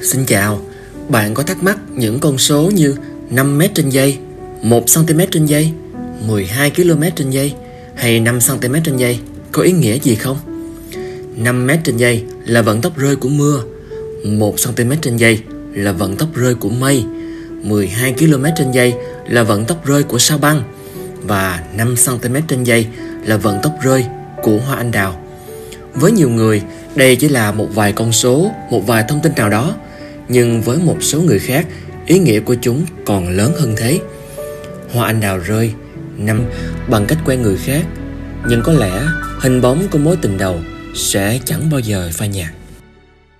Xin chào, bạn có thắc mắc những con số như 5 mét trên giây, 1 cm trên giây, 12 km trên giây hay 5 cm trên giây có ý nghĩa gì không? 5 mét trên giây là vận tốc rơi của mưa, 1 cm trên giây là vận tốc rơi của mây, 12 km trên giây là vận tốc rơi của sao băng và 5 cm trên giây là vận tốc rơi của hoa anh đào. Với nhiều người, đây chỉ là một vài con số, một vài thông tin nào đó, nhưng với một số người khác, ý nghĩa của chúng còn lớn hơn thế. Hoa anh đào rơi năm bằng cách quen người khác, nhưng có lẽ hình bóng của mối tình đầu sẽ chẳng bao giờ phai nhạt.